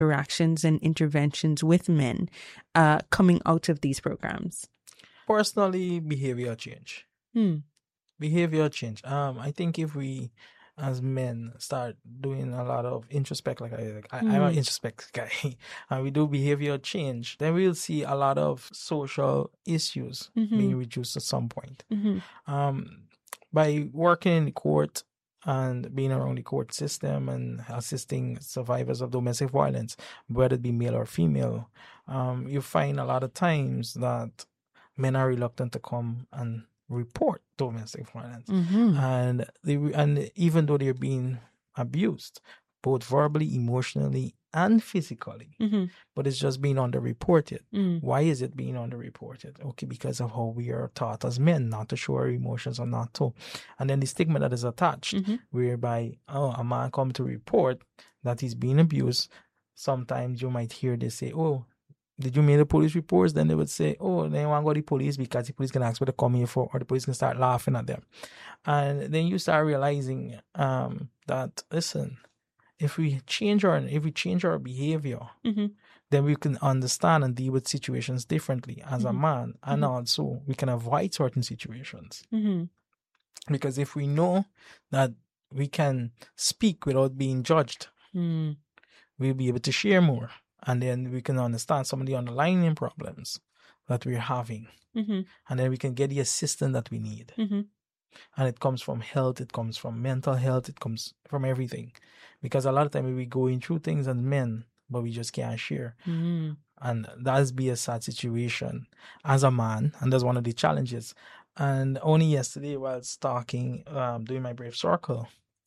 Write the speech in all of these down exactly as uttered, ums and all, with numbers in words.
interactions and interventions with men uh, coming out of these programs? Personally, behavior change. Hmm. Behavior change. Um, I think if we, as men, start doing a lot of introspect, like I, like I I'm an introspect guy, and we do behavior change, then we'll see a lot of social issues Mm-hmm. being reduced at some point. Mm-hmm. Um, by working in the court and being around the court system and assisting survivors of domestic violence, whether it be male or female, um, you find a lot of times that men are reluctant to come and report domestic violence, Mm-hmm. and they and even though they're being abused, both verbally, emotionally, and physically, Mm-hmm. but it's just being underreported. Mm. Why is it being underreported? Okay, because of how we are taught as men not to show our emotions or not to, and then the stigma that is attached, Mm-hmm. whereby oh, a man come to report that he's being abused. Sometimes you might hear they say, "Oh, did you make the police reports?" Then they would say, "Oh, they want to go to the police because the police can ask what to come here for," or the police can start laughing at them. And then you start realizing um, that listen, if we change our if we change our behavior, Mm-hmm. then we can understand and deal with situations differently as a man, and Mm-hmm. also we can avoid certain situations. Mm-hmm. Because if we know that we can speak without being judged, Mm. we'll be able to share more. And then we can understand some of the underlying problems that we're having. Mm-hmm. And then we can get the assistance that we need. Mm-hmm. And it comes from health, it comes from mental health, it comes from everything. Because a lot of time we're going through things as men, but we just can't share. Mm-hmm. And that's be a sad situation as a man. And that's one of the challenges. And only yesterday while I was talking, um, doing my Brave Circle,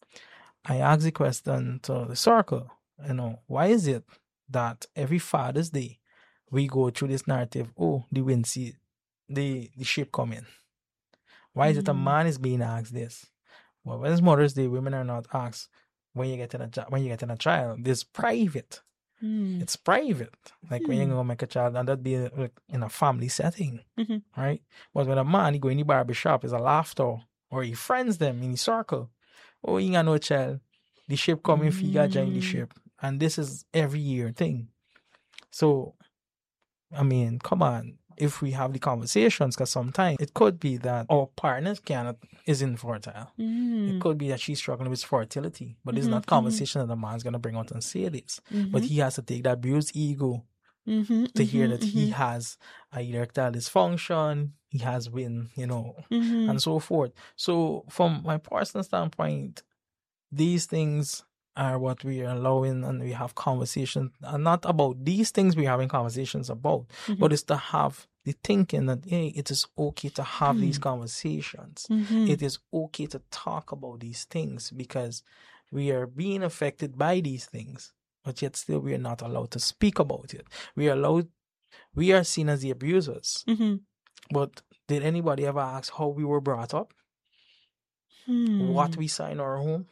I asked the question to the circle, you know, why is it that every Father's Day we go through this narrative, oh, the wind see the, the ship coming. Why is it a man is being asked this? Well, when it's Mother's Day, women are not asked when you get in a when you get in a child. This private. Mm. It's private. Like Mm. when you're gonna make a child, and that be like, in a family setting. Mm-hmm. Right? But when a man he go in the barber shop, is a laughter, or he friends them in the circle. Oh, you got no child. The ship coming, mm. you got join the ship. And this is every year thing. So, I mean, come on. If we have the conversations, because sometimes it could be that our partners cannot isn't fertile. Mm. It could be that she's struggling with fertility, but Mm-hmm. it's not conversation mm-hmm. that the man's gonna bring out and say this. Mm-hmm. But he has to take that bruised ego mm-hmm. to hear that mm-hmm. he has a erectile dysfunction, he has wind, you know, mm-hmm. and so forth. So, from my personal standpoint, these things are what we are allowing, and we have conversations, and not about these things we're having conversations about, mm-hmm. but it's to have the thinking that, hey, it is okay to have mm-hmm. these conversations. Mm-hmm. It is okay to talk about these things because we are being affected by these things, but yet still we are not allowed to speak about it. We are allowed, we are seen as the abusers. Mm-hmm. But did anybody ever ask how we were brought up? Mm-hmm. What we saw in our home?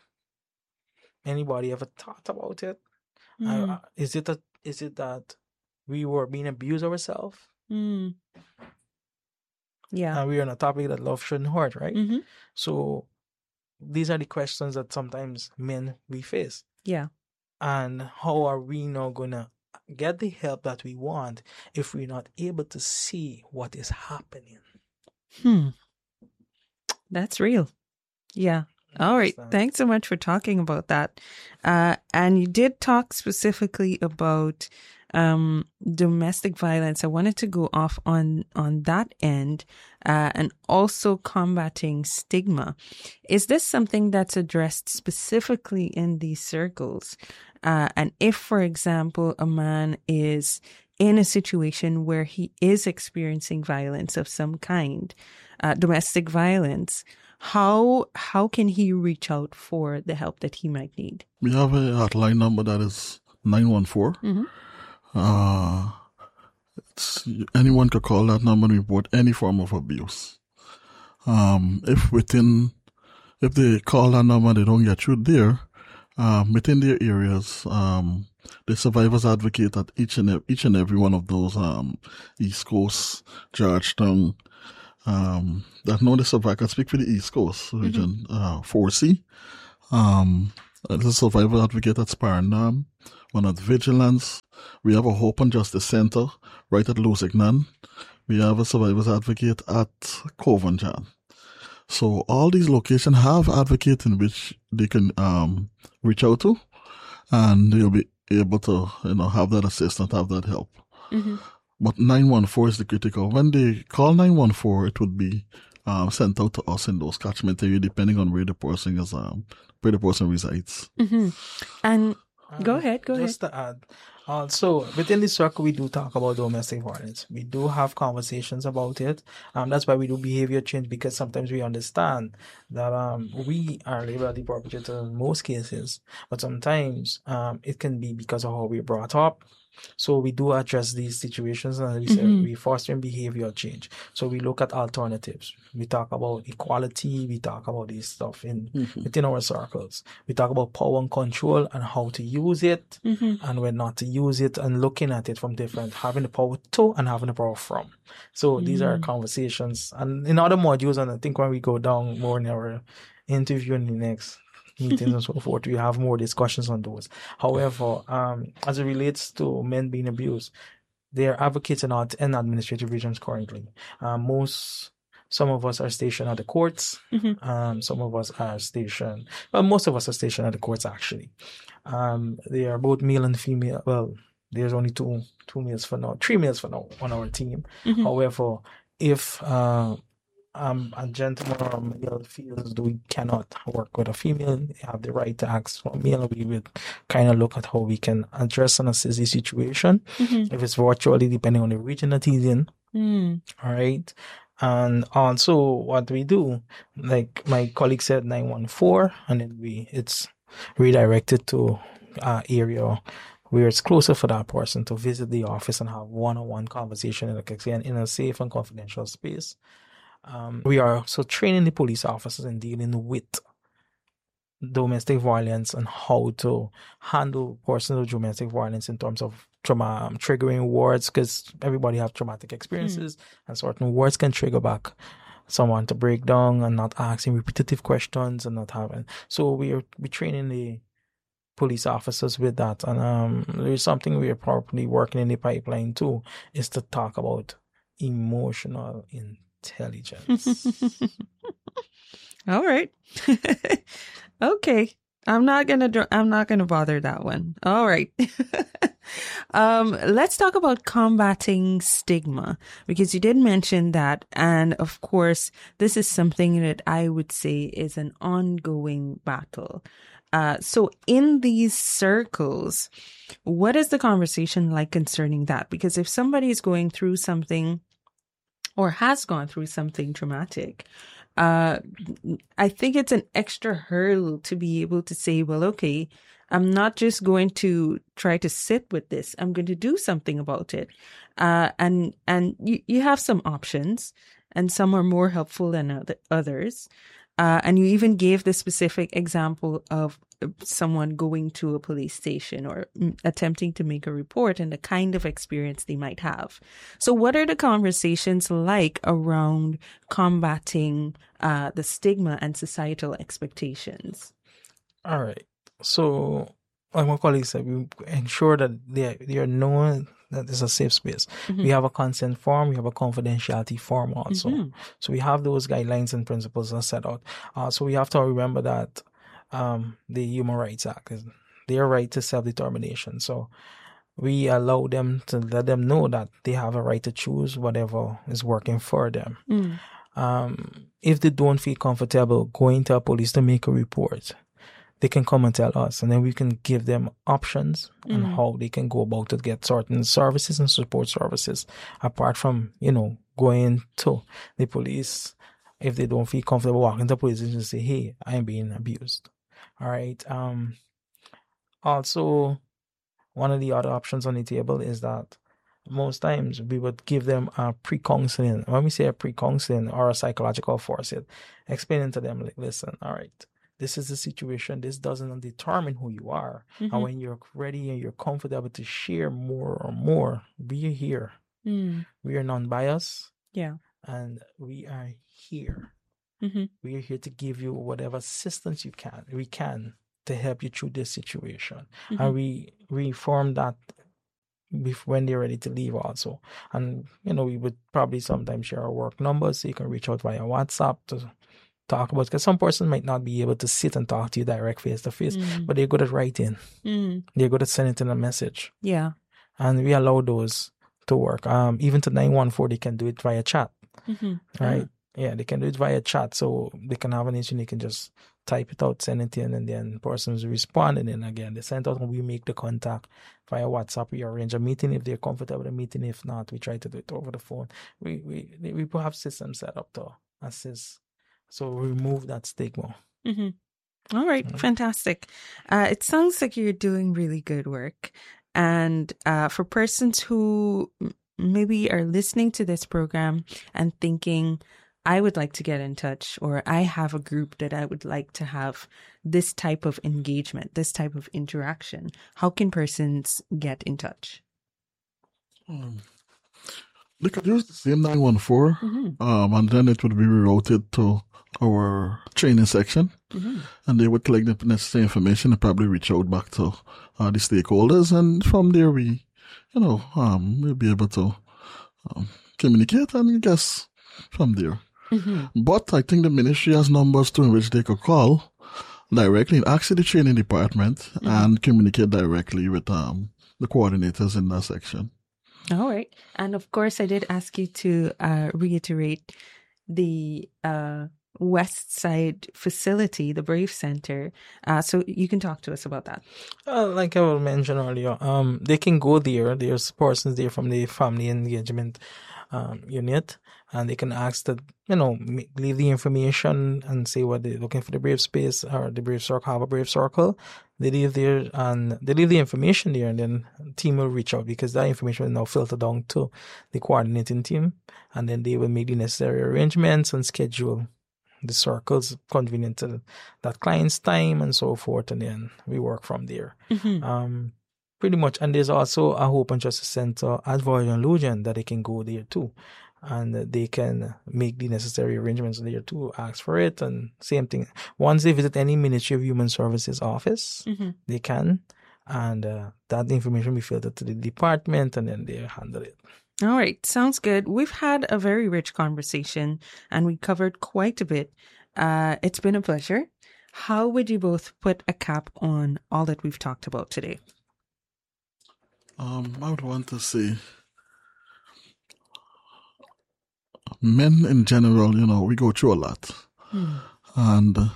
Anybody ever thought about it? Mm. Uh, is it a, is it that we were being abused ourselves? Mm. Yeah. And we're on a topic that love shouldn't hurt, right? Mm-hmm. So these are the questions that sometimes men we face. Yeah. And how are we now gonna get the help that we want if we're not able to see what is happening? Hmm. That's real. Yeah. All right. Thanks so much for talking about that. Uh, and you did talk specifically about um, domestic violence. I wanted to go off on, on that end uh, and also combating stigma. Is this something that's addressed specifically in these circles? Uh, and if, for example, a man is in a situation where he is experiencing violence of some kind, uh, domestic violence, How how can he reach out for the help that he might need? We have a hotline number that is nine one four. Mm-hmm. Uh, it's, anyone can call that number and report any form of abuse. Um, if within, if they call that number, they don't get through there, um, within their areas, um, the survivors advocate at each and every, each and every one of those, um, East Coast, Georgetown, Um, that know the survivor, I can speak for the East Coast region, mm-hmm. uh, four C. Um, Uh, This is survival advocate at Sparendam. One at Vigilance. We have a Hope and Justice Center right at Lusignan. We have a survivors advocate at Covanjan. So all these locations have advocates in which they can um, reach out to, and they'll be able to, you know, have that assistance, have that help. Mm-hmm. But nine one four is the critical. When they call nine one four, it would be um, sent out to us in those catchment areas, depending on where the person is, um, where the person resides. Mm-hmm. And go Um, ahead, go Just ahead. to add, also within the circle, we do talk about domestic violence. We do have conversations about it. Um, that's why we do behavior change, because sometimes we understand that um we are labeled the perpetrator in most cases, but sometimes um it can be because of how we brought up. So we do address these situations, and we say Mhm. we fostering behavior change. So we look at alternatives. We talk about equality. We talk about this stuff in within our circles. We talk about power and control and how to use it, Mhm. and when not to use it, and looking at it from different, having the power to and having the power from. So these are conversations. And in other modules, and I think when we go down more in our interview in the next meetings and so forth, we have more discussions on those. However, um, as it relates to men being abused, they are advocates in, ad- in administrative regions currently. Um, most, some of us are stationed at the courts. Mhm. Um, some of us are stationed, well, most of us are stationed at the courts actually. Um, they are both male and female. Well, there's only two two males for now, three males for now on our team. Mhm. However, if uh, um, a gentleman or a male feels that we cannot work with a female, they have the right to ask for a male. We would kind of look at how we can address and assist the situation. Mhm. If it's virtually, depending on the region that he's in. Mm. All right. And also what we do, like my colleague said, nine one four, and then we, it's redirected to uh area where it's closer for that person to visit the office and have one-on-one conversation in a, in a safe and confidential space. Um, we are also training the police officers in dealing with domestic violence and how to handle personal domestic violence in terms of trauma, um, triggering words, because everybody have traumatic experiences, and certain words can trigger back someone to break down and not asking repetitive questions and not having. So we are we training the police officers with that, and um, there's something we are probably working in the pipeline too, is to talk about emotional intelligence. All right. Okay. I'm not gonna. dr- I'm not gonna bother that one. All right. um, let's talk about combating stigma, because you did mention that, and of course, this is something that I would say is an ongoing battle. Uh, so in these circles, what is the conversation like concerning that? Because if somebody is going through something or has gone through something traumatic, uh, I think it's an extra hurdle to be able to say, well, okay, I'm not just going to try to sit with this. I'm going to do something about it. Uh, and, and you, you have some options, and some are more helpful than other, others. Uh, and you even gave the specific example of someone going to a police station or mm, attempting to make a report and the kind of experience they might have. So what are the conversations like around combating uh, the stigma and societal expectations? All right. So, like my colleague said, we ensure that they they are known that it's a safe space. Mm-hmm. We have a consent form, we have a confidentiality form also. Mm-hmm. So we have those guidelines and principles are set out. Uh, so we have to remember that um, the Human Rights Act is their right to self-determination. So we allow them to let them know that they have a right to choose whatever is working for them. Mm. Um, if they don't feel comfortable going to a police to make a report, they can come and tell us, and then we can give them options on Mm. how they can go about to get certain services and support services, apart from, you know, going to the police if they don't feel comfortable walking to the police and say, hey, I'm being abused. All right. Um, also, one of the other options on the table is that most times we would give them a pre-counseling. When we say a pre-counseling or a psychological foresight, explaining to them, like, listen, all right, this is the situation. This doesn't determine who you are. Mm-hmm. And when you're ready and you're comfortable to share more or more, we are here. Mm. We are non-biased. Yeah. And we are here. Mm-hmm. We are here to give you whatever assistance you can. We can. to help you through this situation. Mm-hmm. And we reform that before, when they're ready to leave also. And, you know, we would probably sometimes share our work numbers so you can reach out via WhatsApp to talk about, because some person might not be able to sit and talk to you direct face to face, Mm. but they're good at writing. Mm. They're good at sending a message. Yeah. And we allow those to work. Um, even to nine one four, they can do it via chat. Mm-hmm. Right? Yeah, they can do it via chat. So they can have an issue, they can just type it out, send it in, and then persons respond. And then again, they send out and we make the contact via WhatsApp. We arrange a meeting if they're comfortable with a meeting. If not, we try to do it over the phone. We we we have systems set up to assist. So remove that stigma. Mm-hmm. All right. Mm. Fantastic. Uh, it sounds like you're doing really good work. And uh, for persons who m- maybe are listening to this program and thinking, I would like to get in touch, or I have a group that I would like to have this type of engagement, this type of interaction, how can persons get in touch? Um, they could use the same nine one four, Mm-hmm. um, and then it would be rerouted to our training section, Mm-hmm. and they would collect the necessary information and probably reach out back to uh, the stakeholders, and from there we, you know, um, we'll be able to um, communicate, and I guess from there. Mm-hmm. But I think the ministry has numbers too in which they could call directly and ask the training department Mm-hmm. and communicate directly with um, the coordinators in that section. All right. And of course, I did ask you to uh, reiterate the uh, West Side facility, the Brave Center. Uh, so you can talk to us about that. Uh, like I will mention earlier, um, they can go there. There's persons there from the family engagement um, unit, and they can ask that, you know, m- leave the information and say what they're looking for the Brave Space or the Brave Circle, have a Brave Circle. They leave there and they leave the information there, and then the team will reach out, because that information will now filter down to the coordinating team, and then they will make the necessary arrangements and schedule the circles convenient to that client's time and so forth, and then we work from there. Mm-hmm. Um, pretty much. And there's also a Hope and Justice Center at Voyage and Lujan that they can go there too, and they can make the necessary arrangements there too, ask for it, and same thing. Once they visit any Ministry of Human Services office, Mm-hmm. they can, and uh, that information will be filtered to the department, and then they handle it. All right. Sounds good. We've had a very rich conversation and we covered quite a bit. Uh, it's been a pleasure. How would you both put a cap on all that we've talked about today? Um, I would want to say, men in general, you know, we go through a lot. Hmm. And uh,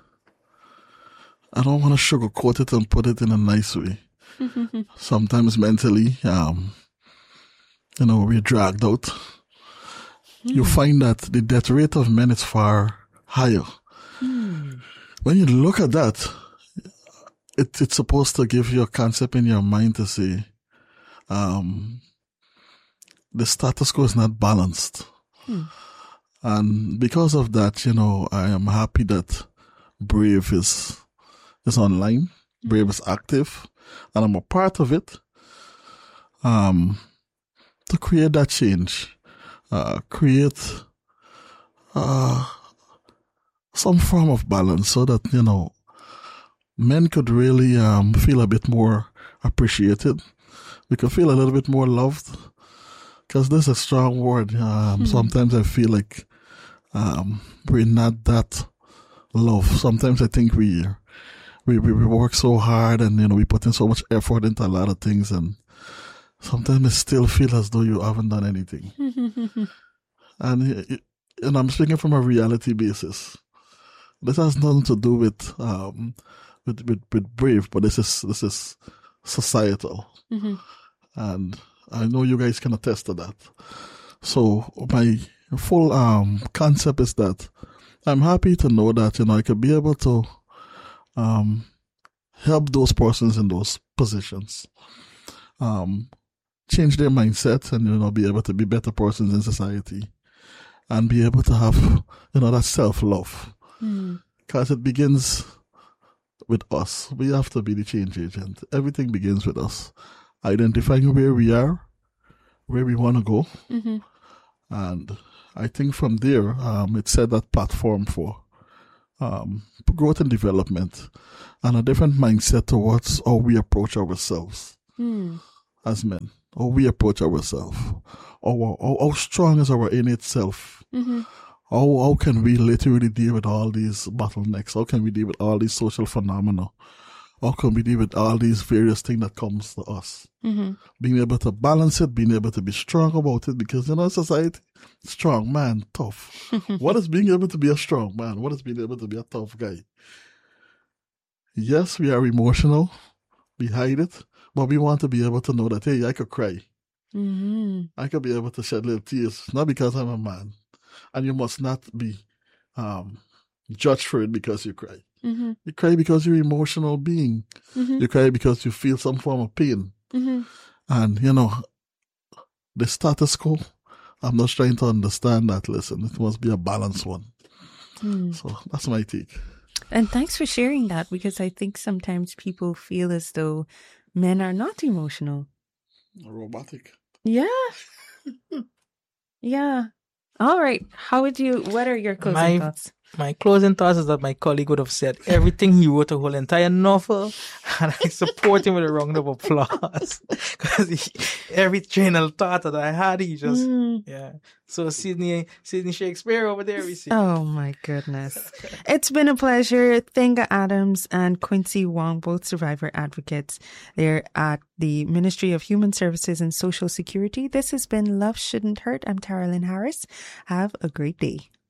I don't want to sugarcoat it and put it in a nice way. Sometimes mentally, um, you know, we're dragged out. You find that the death rate of men is far higher. Hmm. When you look at that, it, it's supposed to give you a concept in your mind to say, um, the status quo is not balanced. Hmm. And because of that, you know, I am happy that Brave is, is online. Brave is active, and I'm a part of it. Um, to create that change, uh, create, uh, some form of balance so that, you know, men could really, um, feel a bit more appreciated. We could feel a little bit more loved. Because this is a strong word. Um, mm-hmm. Sometimes I feel like, um, we're not that love. Sometimes I think we, we, we work so hard and, you know, we put in so much effort into a lot of things, and sometimes I still feel as though you haven't done anything. and, and I'm speaking from a reality basis. This has nothing to do with, um, with, with, with Brave, but this is, this is societal. Mm-hmm. And I know you guys can attest to that. So my full um concept is that I'm happy to know that, you know, I could be able to um help those persons in those positions um change their mindset and, you know, be able to be better persons in society and be able to have, you know, that self-love. Because mm. it begins with us. We have to be the change agent. Everything begins with us. Identifying where we are, where we want to go. Mm-hmm. And I think from there, um, it set that platform for um, growth and development, and a different mindset towards how we approach ourselves Mm. as men, how we approach ourselves, how, how, how strong is our innate self. Mm-hmm. How, how can we literally deal with all these bottlenecks? How can we deal with all these social phenomena? How can we deal with all these various things that comes to us? Mm-hmm. Being able to balance it, being able to be strong about it, because in our society, strong man, tough. What is being able to be a strong man? What is being able to be a tough guy? Yes, we are emotional. We hide it. But we want to be able to know that, hey, I could cry. Mm-hmm. I could be able to shed little tears, not because I'm a man. And you must not be um, judged for it because you cry. Mm-hmm. You cry because you're an emotional being. Mm-hmm. You cry because you feel some form of pain. Mm-hmm. And, you know, the status quo, I'm not trying to understand that. Listen, it must be a balanced one. Mm. So that's my take. And thanks for sharing that, because I think sometimes people feel as though men are not emotional. Robotic. Yeah. Yeah. All right. How would you, what are your closing My- thoughts? My closing thoughts is that my colleague would have said everything. He wrote a whole entire novel, and I support him with a round of applause because every train of thought that I had, he just Mm. yeah. So Sydney, Sydney Shakespeare over there, we see. Oh my goodness. It's been a pleasure. Thinga Adams and Quincy Wong, both survivor advocates. They're at the Ministry of Human Services and Social Security. This has been Love Shouldn't Hurt. I'm Tara Lynn Harris. Have a great day.